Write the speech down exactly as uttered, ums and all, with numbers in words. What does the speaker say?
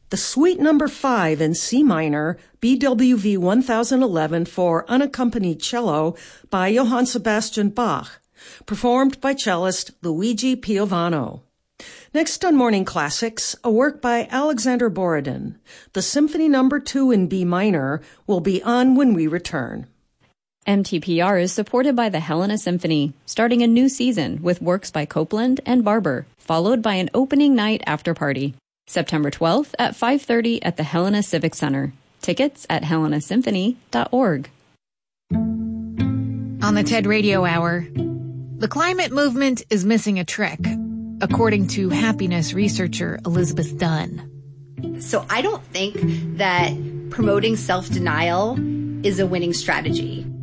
the Suite Number five in C minor, B W V one thousand eleven for unaccompanied cello by Johann Sebastian Bach, performed by cellist Luigi Piovano. Next on Morning Classics, a work by Alexander Borodin. The Symphony Number two in B minor will be on when we return. M T P R is supported by the Helena Symphony, starting a new season with works by Copland and Barber, followed by an opening night after party. September twelfth at five thirty at the Helena Civic Center. Tickets at helena symphony dot org. On the TED Radio Hour, the climate movement is missing a trick, according to happiness researcher Elizabeth Dunn. So I don't think that promoting self-denial is a winning strategy.